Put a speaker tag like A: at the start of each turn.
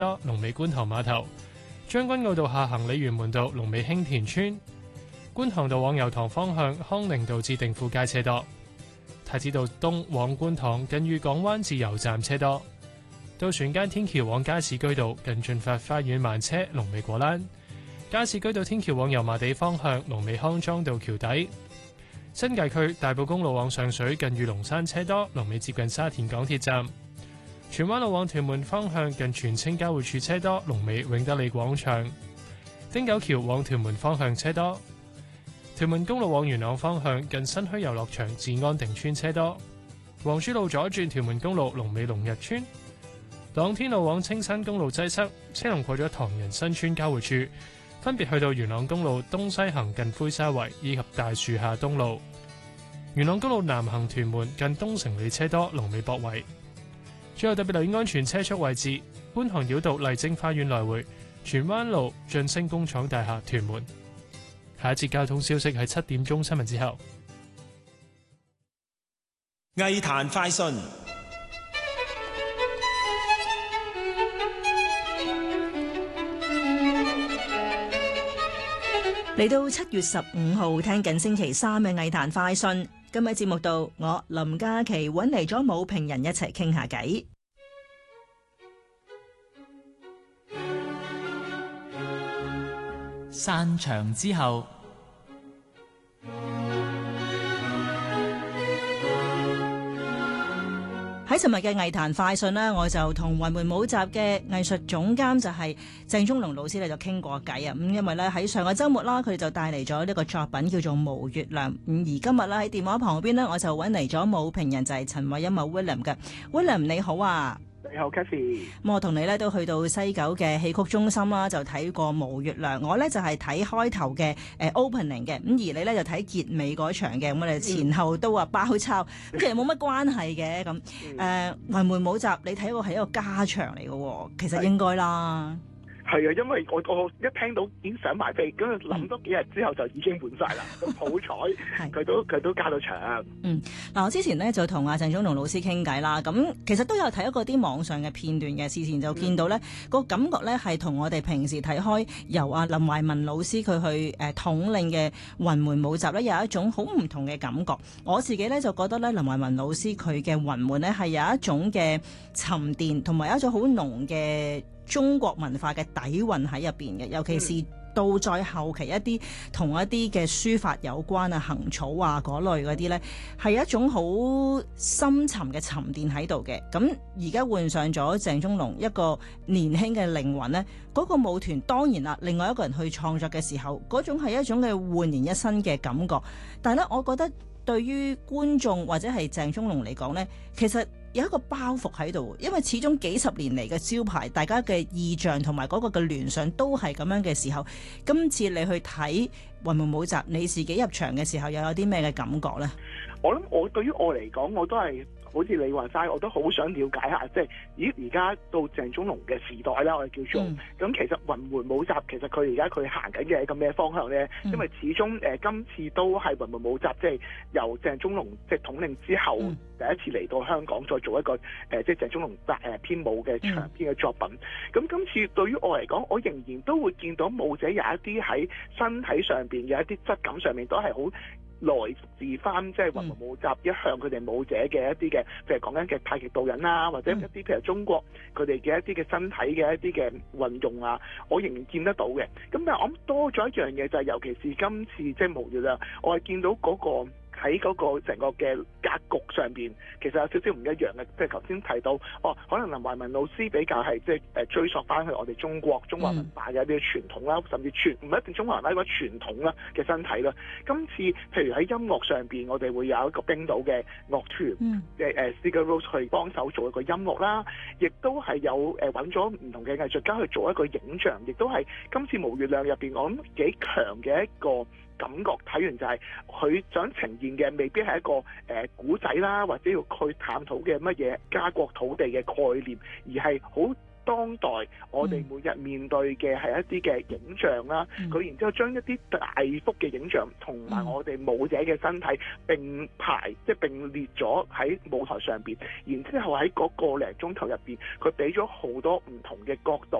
A: 多龍尾觀塘碼頭，將軍澳道下行鯉魚門道龍尾興田村，觀塘道往油塘方向康寧道至定富街車多，太子道東往觀塘近裕港灣至油站車多，渡船街天橋往加士居道近駿發花園慢車龍尾果欄，加士居道天橋往油麻地方向龍尾康莊道橋底。新界區大埔公路往上水近裕龍山車多，龍尾接近沙田港鐵站。荃灣路往屯門方向近荃青交匯處車多，龍尾永德利廣場。汀九橋往屯門方向車多。屯門公路往元朗方向近新墟遊樂場至安定村車多。黃珠路左轉屯門公路龍尾龍日村。朗天路往青山公路擠塞，車龍過咗唐人新村交匯處，分別去到元朗公路東西行近灰沙圍以及大樹下東路。元朗公路南行屯門近東城里車多，龍尾博圍。最後特別留意安全車速位置，觀塘繞道麗晶花園來回，荃灣路晉升工廠大廈屯門。下一節交通消息喺7點鐘新聞之後。
B: 藝壇快訊。
C: 嚟到7月15號，聽緊星期3嘅藝壇快訊。今日節目度，我林嘉琪揾嚟咗武評人一齊傾下偈。
D: 散場之後，
C: 喺尋日嘅藝壇快訊呢，我就同雲門舞集嘅藝術總監就係鄭中龍老師咧就傾過偈啊。咁因為咧喺上個週末啦，佢哋就帶嚟咗呢個作品叫做《無月亮》。而今日咧喺電話旁邊呢，我就揾嚟咗舞評人就係陳慧欣啊 William 嘅 William， 你好啊。
E: 你好 Cathy。
C: 我同你咧都去到西九嘅戲曲中心啦，就睇過《無月亮》。我咧就係睇開頭嘅opening 嘅，咁而你咧就睇結尾嗰場嘅。咁我哋前後都話包抄，咁其實冇乜關係嘅。咁雲門舞集你睇過係一個加場嚟嘅，其實應該啦。
E: 係啊，因為我一聽到已經想買飛，咁諗多幾日之後就已經滿晒啦。咁好彩佢都加到場。
C: 嗱，我之前咧就同阿鄭中龍老師傾偈啦。咁其實都有睇過啲網上嘅片段嘅，事前就見到咧個感覺咧係同我哋平時睇開由阿林懷民老師佢去統領嘅雲門舞集咧有一種好唔同嘅感覺。我自己咧就覺得咧林懷民老師佢嘅雲門咧係有一種嘅沉澱，同埋有一種好濃嘅中國文化嘅底蘊喺入邊嘅，尤其是到再後期一啲同一啲嘅書法有關啊、行草啊嗰類嗰啲呢，係一種好深沉嘅沉澱喺度嘅。咁而家換上咗鄭中龍一個年輕嘅靈魂呢，嗰個舞團當然啦，另外一個人去創作嘅時候，嗰種係一種嘅煥然一新嘅感覺。但係咧，我覺得對於觀眾或者係鄭中龍嚟講呢，其實有一個包袱喺度，因為始終幾十年嚟嘅招牌，大家嘅意象同埋嗰個嘅聯想都係咁樣嘅時候，今次你去睇雲門舞集，你自己入場嘅時候又有啲咩嘅感覺呢？
E: 我諗對於我嚟講，我都係好似你話齋，我都好想了解下，即係而家到鄭中龍嘅時代啦，我哋叫做咁。其實雲門舞集其實佢而家佢行緊嘅係一個咩方向咧？因為始終今次都係雲門舞集，即係由鄭中龍即係統領之後第一次嚟到香港，再做一個即係鄭中龍編舞嘅長篇嘅作品。咁今次對於我嚟講，我仍然都會見到舞者有一啲喺身體上邊嘅一啲質感上面都係好來自翻即係雲門舞集一向佢哋舞者嘅一啲嘅，譬如講緊嘅太極導引啊，或者一啲譬如中國佢哋嘅一啲嘅身體嘅一啲嘅運用啊，我仍然見得到嘅。咁但係我諗多咗一樣嘢就係，尤其是今次即係無月亮，我係見到嗰個喺嗰個成個嘅格局上邊，其實有少少唔一樣嘅。即係頭先提到，可能林懷民老師比較係即係追溯翻去我哋中華文化嘅一啲傳統啦，甚至唔一定中華文化，一個傳統啦嘅身體啦。今次譬如喺音樂上邊，我哋會有一個冰島嘅樂團嘅Sigur Rós 去幫手做一個音樂啦，亦都係有揾咗唔同嘅藝術家去做一個影像，亦都係今次無月亮入邊我諗幾強嘅一個感覺。睇完就係佢想呈現嘅未必係一個古仔啦，或者要去探討嘅乜嘢家國土地嘅概念，而係好當代我哋每日面對嘅係一啲嘅影像啦，佢然之後將一啲大幅嘅影像同埋我哋舞者嘅身體並排，即係並列咗喺舞台上邊，然之後喺嗰個零鐘頭入邊，佢俾咗好多唔同嘅角度